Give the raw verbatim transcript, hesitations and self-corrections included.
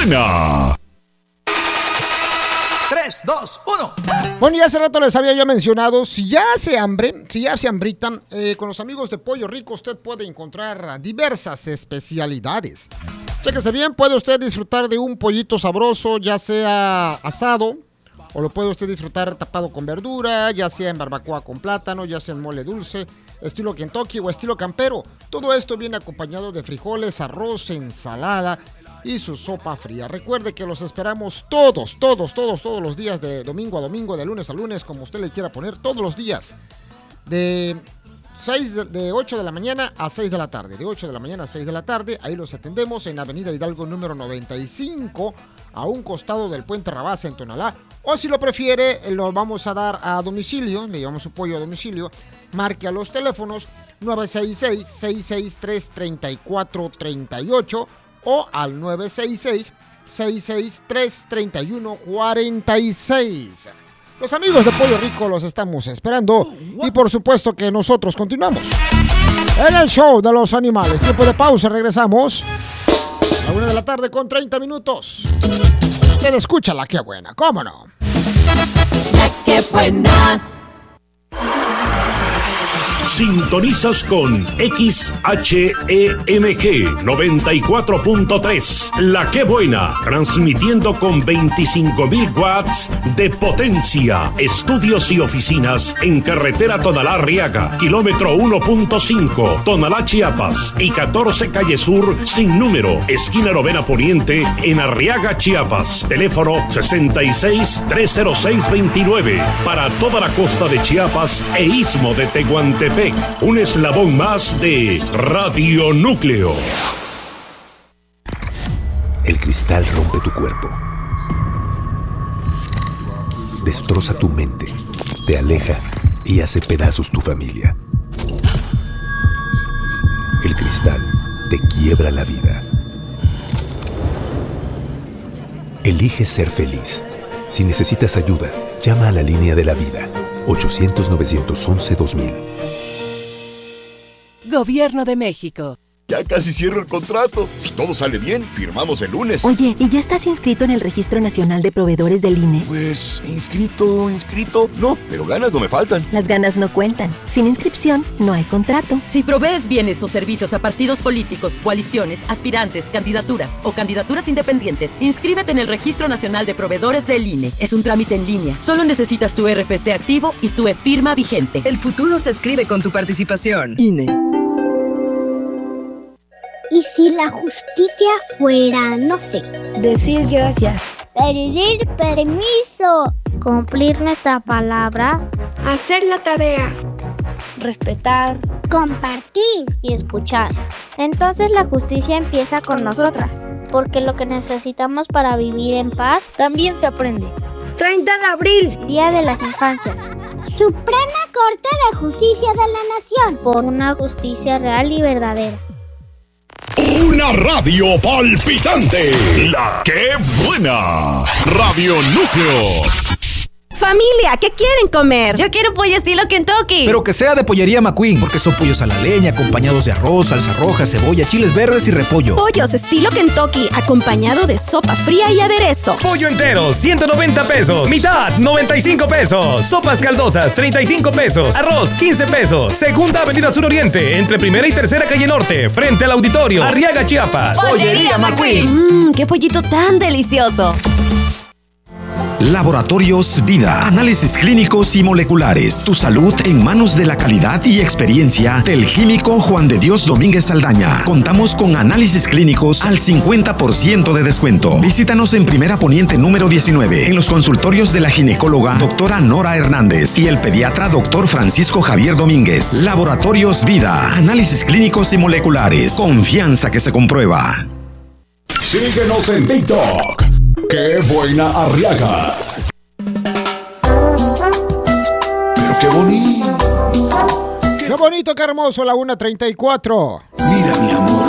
buena! tres, dos, uno. Bueno, ya hace rato les había yo mencionado, si ya hace hambre, si ya hace hambrita, eh, con los amigos de Pollo Rico usted puede encontrar diversas especialidades. Chéquese bien, puede usted disfrutar de un pollito sabroso, ya sea asado, o lo puede usted disfrutar tapado con verdura, ya sea en barbacoa con plátano, ya sea en mole dulce, estilo Kentucky o estilo campero. Todo esto viene acompañado de frijoles, arroz, ensalada y su sopa fría. Recuerde que los esperamos todos, todos, todos, todos los días, de domingo a domingo, de lunes a lunes, como usted le quiera poner, todos los días. De, seis de, de ocho de la mañana a seis de la tarde. De ocho de la mañana a seis de la tarde, ahí los atendemos en Avenida Hidalgo número noventa y cinco, a un costado del Puente Rabasa en Tonalá. O si lo prefiere, lo vamos a dar a domicilio, le llevamos su pollo a domicilio. Marque a los teléfonos nueve seis seis, seis seis tres, tres cuatro tres ocho o al nueve seis seis, seis seis tres, tres uno cuatro seis. Los amigos de Pollo Rico los estamos esperando y por supuesto que nosotros continuamos en el show de los animales. Tiempo de pausa, regresamos a la una de la tarde con treinta minutos. Usted escucha La Qué Buena, ¿cómo no? La Qué Buena. Sintonizas con X H E M G noventa y cuatro punto tres, La Qué Buena, transmitiendo con veinticinco mil watts de potencia. Estudios y oficinas en carretera Tonalá-Arriaga, kilómetro uno punto cinco, Tonalá, Chiapas, y catorce calle Sur, sin número, esquina Novena Poniente, en Arriaga, Chiapas. Teléfono sesenta y seis, trescientos seis veintinueve, para toda la costa de Chiapas e istmo de Tehuantepec. Un eslabón más de Radio Núcleo. El cristal rompe tu cuerpo, destroza tu mente, te aleja y hace pedazos tu familia. El cristal te quiebra la vida. Elige ser feliz. Si necesitas ayuda, llama a la línea de la vida, ochocientos, novecientos once, dos mil. Gobierno de México. Ya casi cierro el contrato. Si todo sale bien, firmamos el lunes. Oye, ¿y ya estás inscrito en el Registro Nacional de Proveedores del I N E? Pues, inscrito, inscrito, no, pero ganas no me faltan. Las ganas no cuentan. Sin inscripción, no hay contrato. Si provees bienes o servicios a partidos políticos, coaliciones, aspirantes, candidaturas o candidaturas independientes, inscríbete en el Registro Nacional de Proveedores del I N E. Es un trámite en línea. Solo necesitas tu R F C activo y tu e-firma vigente. El futuro se escribe con tu participación. I N E. ¿Y si la justicia fuera, no sé, decir gracias, pedir permiso, cumplir nuestra palabra, hacer la tarea, respetar, compartir y escuchar? Entonces la justicia empieza con nosotras, porque lo que necesitamos para vivir en paz también se aprende. treinta de abril, Día de las Infancias. Suprema Corte de Justicia de la Nación, por una justicia real y verdadera. Una radio palpitante. La Qué Buena. Radio Núcleo. Familia, ¿qué quieren comer? Yo quiero pollo estilo Kentucky. Pero que sea de Pollería McQueen, porque son pollos a la leña, acompañados de arroz, salsa roja, cebolla, chiles verdes y repollo. Pollos estilo Kentucky, acompañado de sopa fría y aderezo. Pollo entero, ciento noventa pesos. Mitad, noventa y cinco pesos. Sopas caldosas, treinta y cinco pesos. Arroz, quince pesos. Segunda Avenida Sur Oriente, entre primera y tercera calle Norte, frente al auditorio. Arriaga, Chiapas. Pollería McQueen. Mmm, qué pollito tan delicioso. Laboratorios Vida. Análisis clínicos y moleculares. Tu salud en manos de la calidad y experiencia del químico Juan de Dios Domínguez Saldaña. Contamos con análisis clínicos al cincuenta por ciento de descuento. Visítanos en Primera Poniente número diecinueve, en los consultorios de la ginecóloga doctora Nora Hernández y el pediatra doctor Francisco Javier Domínguez. Laboratorios Vida. Análisis clínicos y moleculares. Confianza que se comprueba. Síguenos en TikTok. ¡Qué Buena Arriaga! Pero qué bonito. Qué bonito, qué hermoso, la una treinta y cuatro. Mira, mi amor,